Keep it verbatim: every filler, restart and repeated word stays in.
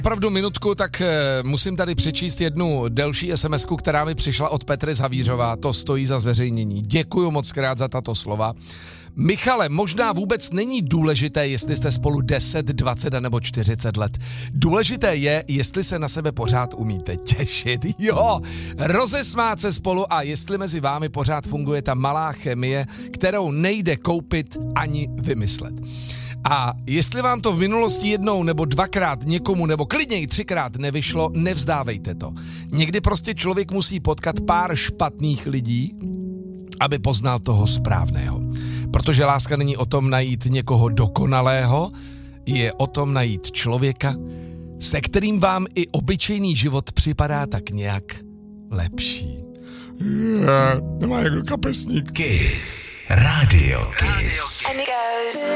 Opravdu minutku, tak e, musím tady přečíst jednu delší SMSku, která mi přišla od Petry z Havířova. To stojí za zveřejnění. Děkuju moc krát za tato slova. Michale, možná vůbec není důležité, jestli jste spolu deset, dvacet nebo čtyřicet let. Důležité je, jestli se na sebe pořád umíte těšit. Jo, rozesmát se spolu a jestli mezi vámi pořád funguje ta malá chemie, kterou nejde koupit ani vymyslet. A jestli vám to v minulosti jednou nebo dvakrát někomu nebo klidně i třikrát nevyšlo, nevzdávejte to. Někdy prostě člověk musí potkat pár špatných lidí, aby poznal toho správného. Protože láska není o tom najít někoho dokonalého, je o tom najít člověka, se kterým vám i obyčejný život připadá tak nějak lepší. Yeah, nemá někdo kapesník. Kiss. Radio Kiss.